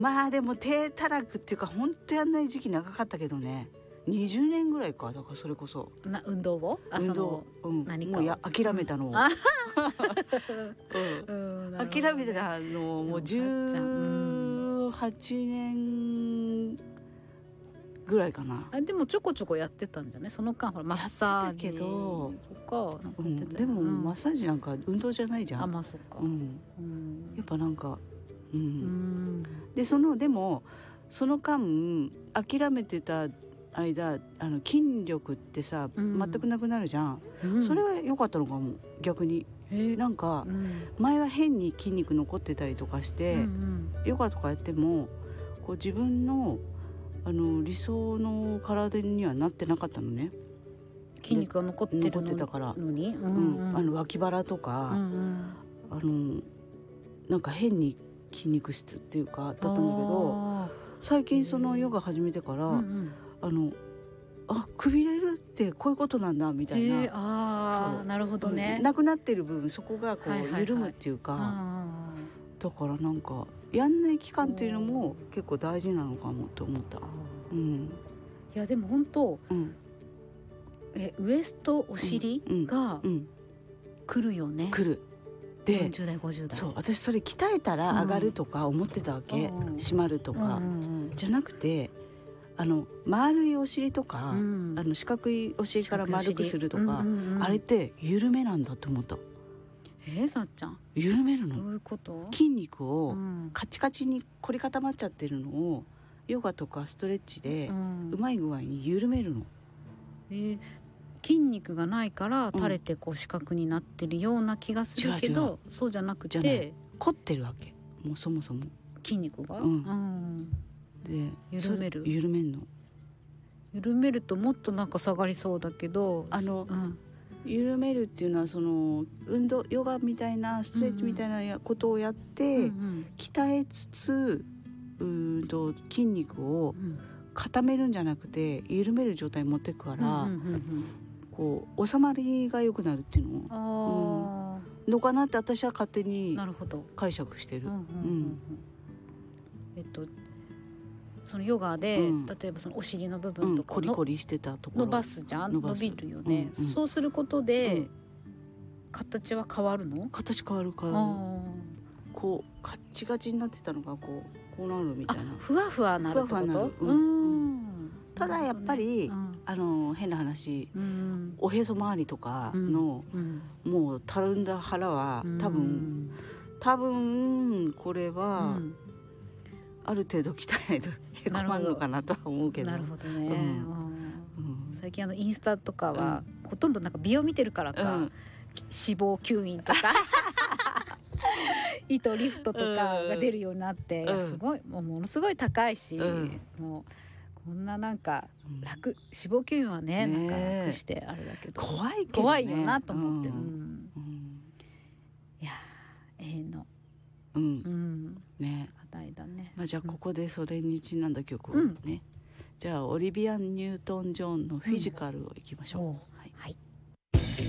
まあでも低たらくっていうか本当やんない時期長かったけどね。20年ぐらいか。だからそれこそ運動を運動、 何かもう諦めたのを、諦めたのをもう18年ぐらいかな。 でもちょこちょこやってたんじゃない？その間ほらマッサージとかなんかやってたよ、 でもマッサージなんか運動じゃないじゃん。 まあそっか、 やっぱなんかででもその間諦めてた間筋力ってさ、全くなくなるじゃん、それは良かったのかも逆に。なんか、前は変に筋肉残ってたりとかして、ヨガとかやってもこう自分の理想の体にはなってなかったのね。 筋肉が残ってたからに、 脇腹とか、なんか変に筋肉質っていうかだったんだけど、最近そのヨガ始めてから、くびれるってこういうことなんだみたいな、 なるほどね、 なくなってる分そこがこう緩むっていうか、だからなんかやんない期間っていうのも結構大事なのかもって思った。いやでも本当、ウエストお尻が来るよね、来る。で40代50代、 そう私それ鍛えたら上がるとか思ってたわけ、締まるとか、じゃなくて丸いお尻とか、四角いお尻から丸くするとか、あれって緩めなんだと思った。 さっちゃん緩めるの。 どういうこと？ 筋肉をカチカチに凝り固まっちゃってるのをヨガとかストレッチでうまい具合に緩めるの。 筋肉がないから垂れてこう四角になってるような気がするけど、そうじゃなくて凝ってるわけ、もうそもそも筋肉が、 で緩めるの。 緩めるともっとなんか下がりそうだけど、 緩めるっていうのはその運動ヨガみたいなストレッチみたいなことをやって、鍛えつつ筋肉を固めるんじゃなくて緩める状態に持っていくから、こう収まりが良くなるっていうののかなって私は勝手に解釈してる。 そのヨガで、例えばそのお尻の部分とかコリコリしてたところ伸ばすじゃん、伸びるよね、そうすることで、形は変わるの？ 形変わるこうカッチガチになってたのがこうなるみたいな、 ふわふわなるってこと？ ただやっぱり、変な話、おへそ周りとかの、もうたるんだ腹は多分これは、ある程度鍛えないとへこまんのかなとは思うけど。 なるほどね、最近インスタとかは、ほとんどなんか美容見てるからか、脂肪吸引とか糸リフトとかが出るようになって、すごいものすごい高いし、もうこんななんか楽、脂肪吸引はねなんか楽してあれだけど怖いけどね、 怖いよなと思って、いや永遠のね、 課題だね。 じゃあここでそれにちなんだ曲をね、じゃあオリビア・ニュートン・ジョンのフィジカルをいきましょう。